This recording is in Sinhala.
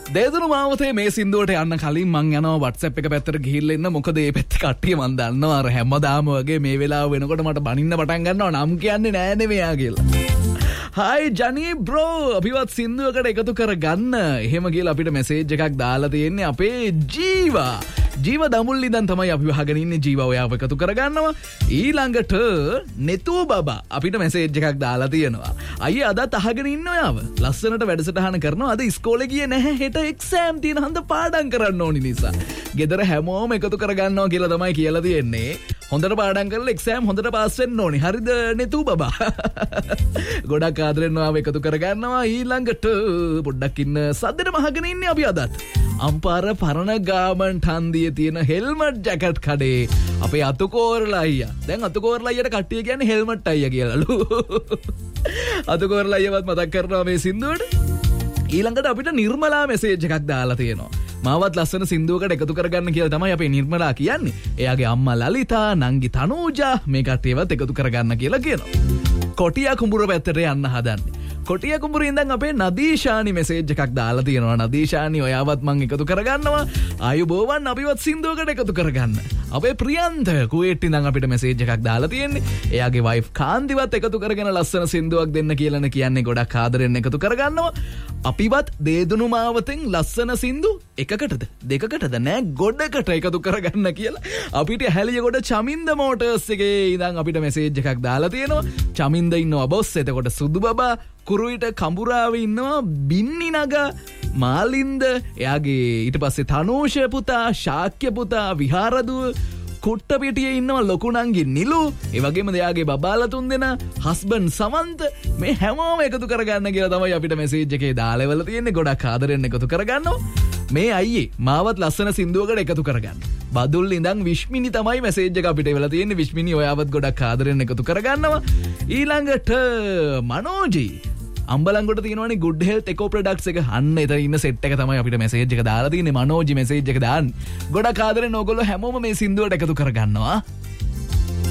දේදුණු මාවතේ මේ සින්දුවට යන්න කලින් මං යනවා WhatsApp එක පැත්තට ගිහිල්ලා ඉන්න. මොකද මේ පැත්තේ කට්ටිය මං දන්නවා අර හැමදාම වගේ මේ වෙලාව වෙනකොට මට බනින්න පටන් ගන්නවා නම් කියන්නේ නෑ නේ මෙයා කියලා. Hi Johnny bro අපිවත් සින්දුවකට එකතු කරගන්න. එහෙම කියලා අපිට මෙසේජ් එකක් දාලා තියෙන්නේ අපේ ජීව දමුල් ඉඳන් තමයි අපි වහගෙන ඉන්නේ. ජීව ඔයාව එකතු කරගන්නවා. ඊළඟට නෙතු බබා අපිට මෙසේජ් එකක් දාලා තියෙනවා. අයියේ අදත් අහගෙන ඉන්න ඔයාව. ලස්සනට වැඩසටහන කරනවා. අද ඉස්කෝලේ ගියේ නැහැ. හෙට එක්සෑම් තියෙන හන්ද පාඩම් කරන්න ඕනි නිසා. ගෙදර හැමෝම එකතු කරගන්නවා කියලා තමයි කියලා තියෙන්නේ. හොඳට පාඩම් කරලා එක්සෑම් හොඳට පාස් වෙන්න ඕනි. හරිද නෙතු බබා? ගොඩක් ආදරෙන් ඔයාව එකතු කරගන්නවා. ඊළඟට පොඩ්ඩක් ඉන්න සද්දෙට මහගෙන ඉන්නේ අපි අදත්. අම්පාර පරණ ගාමන්ට් හන්දියේ තියෙන හෙල්මට් ජැකට් කඩේ අපේ අතුකෝරලා අයියා. දැන් අතුකෝරලා අයියට කට්ටිය කියන්නේ හෙල්මට් අයියා කියලාලු. අතුකෝරලා අයියවත් මතක් කරනවා මේ සින්දුවට. ඊළඟට අපිට නිර්මලා මෙසේජ් එකක් දාලා තියෙනවා. මාවත් ලස්සන සින්දුවකට එකතු කරගන්න කියලා තමයි අපේ නිර්මලා කියන්නේ. එයාගේ අම්මා ලලිතා, නංගි තනූජා මේ කට්ටියවත් එකතු කරගන්න කියලා කියනවා. කොටියා කුඹුර පැත්තට යන්න හදන්නේ. කොටිය කුඹුරේ ඉඳන් අපේ නදීෂානි මෙසේජ් එකක් දාලා තියෙනවා. නදීෂානි ඔයාවත් මං එකතු කරගන්නවා. ආයුබෝවන් අපිවත් සින්දුවකට එකතු කරගන්න. අපේ ප්‍රියන්ත කුවේට් ඉඳන් අපිට මෙසේජ් එකක් දාලා තියෙන්නේ. එයාගේ වයිෆ් කාන්තිවත් එකතු කරගෙන ලස්සන සින්දුවක් දෙන්න කියලානේ කියන්නේ. ගොඩක් ආදරෙන් එකතු කරගන්නවා. අපිවත් දේදුණු මාවතෙන් ලස්සන සින්දු එකකටද දෙකකටද නෑ ගොඩකට එකතු කරගන්න කියලා අපිට හැලියගොඩ චමින්ද මෝටර්ස් එකේ ඉඳන් අපිට මෙසේජ් එකක් දාලා තියෙනවා. චමින්ද ඉන්නවා බොස්. එතකොට සුදු බබා කුරුවිට කඹුරාවේ ඉන්නවා බින්නි නග මාලින්ද. එයාගේ ඊට පස්සේ තනෝෂ පුතා, ශාක්‍ය පුතා, විහාරදුව කුට්ටපිටියේ ඉන්නවා ලොකු නංගි නිලු. ඒ වගේම එයාගේ බබාලා තුන්දෙනා, හස්බන්ඩ් සමන්ත මේ හැමෝම එකතු කරගන්න කියලා තමයි අපිට මෙසේජ් එකේ දාලවල තියෙන්නේ. ගොඩක් ආදරෙන් එකතු කරගන්නවා. මේ අයියේ මාවත් ලස්සන සින්දුවකට එකතු කරගන්න. බදුල් ඉඳන් විශ්මිනි තමයි මෙසේජ් එක අපිට එවලා තියෙන්නේ. විශ්මිනි ඔයාවත් ගොඩක් ආදරෙන් එකතු කරගන්නවා. ඊළඟට මනෝජී අම්බලන්ගොඩ තියෙනවනේ good health eco products එක. අන්න එතන ඉන්න සෙට් එක තමයි අපිට මෙසේජ් එක දාලා තියෙන්නේ. මනෝජි මෙසේජ් එක දාන්න. ගොඩක් ආදරෙන් ඕගොල්ලෝ හැමෝම මේ සින්දුවට එකතු කරගන්නවා.